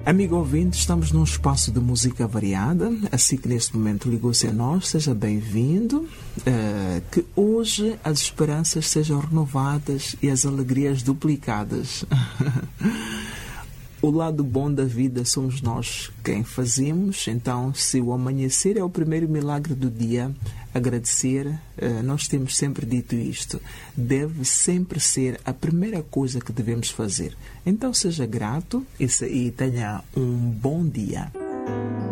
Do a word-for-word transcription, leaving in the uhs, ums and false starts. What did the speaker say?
Amigo ouvinte, estamos num espaço de música variada, assim que neste momento ligou-se a nós, seja bem-vindo, uh, que hoje as esperanças sejam renovadas e as alegrias duplicadas. O lado bom da vida somos nós quem fazemos, então se o amanhecer é o primeiro milagre do dia, agradecer, uh, nós temos sempre dito isto, deve sempre ser a primeira coisa que devemos fazer. Então seja grato e, se, e tenha um bom dia.